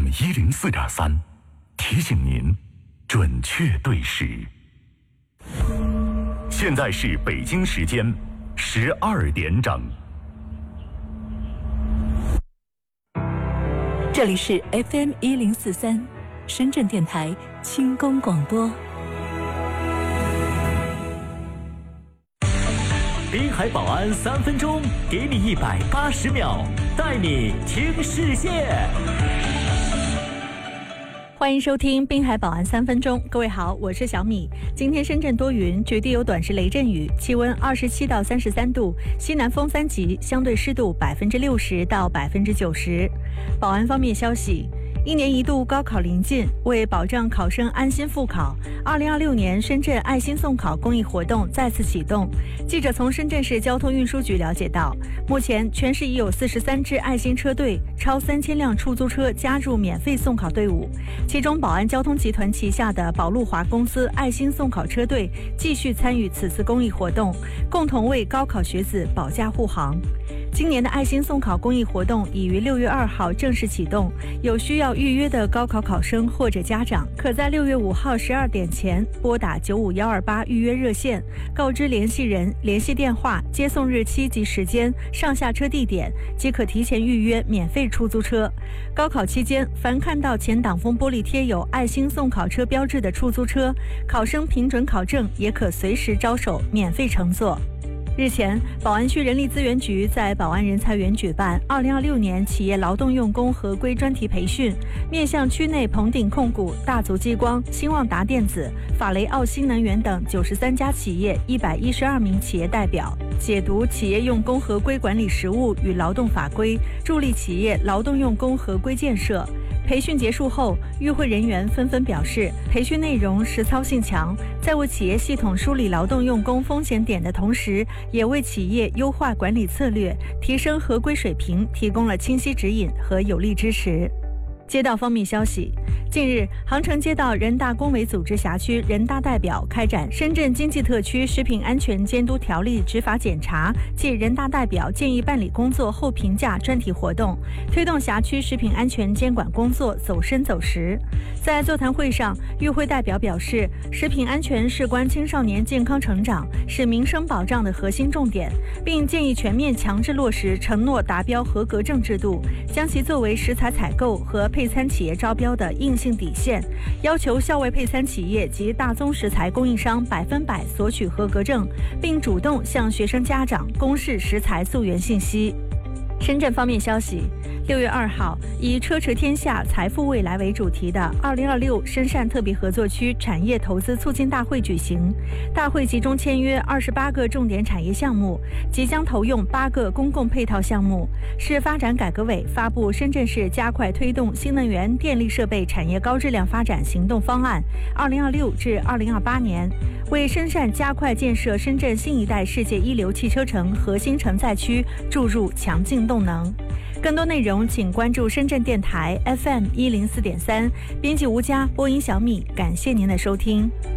FM104.3，提醒您准确对时。现在是北京时间12点整。 这里是 FM1043，深圳电台轻功广播。 滨海保安3分钟，给你180秒，带你听世界。 欢迎收听滨海保安3分钟，各位好，我是小米。今天深圳多云，局地有短时雷阵雨，气温27到33度，西南风3级，相对湿度60%到90%。保安方面消息。1年1度高考临近，为保障考生安心复考，2026年深圳爱心送考公益活动再次启动。记者从深圳市交通运输局了解到，目前全市已有43支爱心车队，超3000辆出租车加入免费送考队伍。其中，宝安交通集团旗下的宝路华公司爱心送考车队继续参与此次公益活动，共同为高考学子保驾护航。今年的爱心送考公益活动已于6月2号正式启动，有需要预约的高考考生或者家长，可在6月5号12点前拨打95128预约热线，告知联系人、联系电话、接送日期及时间、上下车地点，即可提前预约免费出租车。高考期间，凡看到前挡风玻璃贴有爱心送考车标志的出租车，考生凭准考证也可随时招手免费乘坐。日前，宝安区人力资源局在宝安人才园举办2026年企业劳动用工合规专题培训，面向区内鹏鼎控股、大族激光、兴旺达电子、法雷奥新能源等93家企业112名企业代表，解读企业用工合规管理实务与劳动法规，助力企业劳动用工合规建设。培训结束后，与会人员纷纷表示，培训内容实操性强，在为企业系统梳理劳动用工风险点的同时，也为企业优化管理策略、提升合规水平提供了清晰指引和有力支持。街道方面消息，近日，杭城街道人大工委组织辖区人大代表开展深圳经济特区食品安全监督条例执法检查暨人大代表建议办理工作后评价专题活动，推动辖区食品安全监管工作走深走实。在座谈会上，与会代表表示，食品安全事关青少年健康成长，是民生保障的核心重点，并建议全面强制落实承诺达标合格证制度，将其作为食材采购和配餐企业招标的硬性底线，要求校外配餐企业及大宗食材供应商100%索取合格证，并主动向学生家长公示食材溯源信息。深圳方面消息，6月2号，以车驰天下财富未来为主题的2026深汕特别合作区产业投资促进大会举行。大会集中签约28个重点产业项目，即将投用8个公共配套项目。市发展改革委发布深圳市加快推动新能源电力设备产业高质量发展行动方案2026至2028年，为深汕加快建设深圳新一代世界一流汽车城核心承载区注入强劲动能。更多内容请关注深圳电台 FM104.3，编辑吴佳，播音小米，感谢您的收听。